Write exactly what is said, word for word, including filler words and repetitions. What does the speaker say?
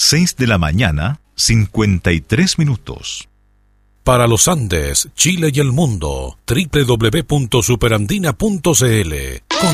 seis de la mañana, cincuenta y tres minutos. Para los Andes, Chile y el mundo, doble u doble u doble u punto superandina punto c l.